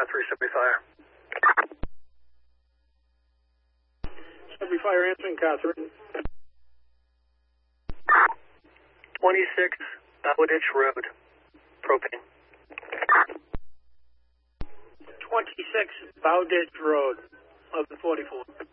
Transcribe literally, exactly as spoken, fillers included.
Car three, Subway Fire. Subway Fire answering Car three. twenty-six Bowditch Road, propane. twenty-six Bowditch Road, eleven forty-four.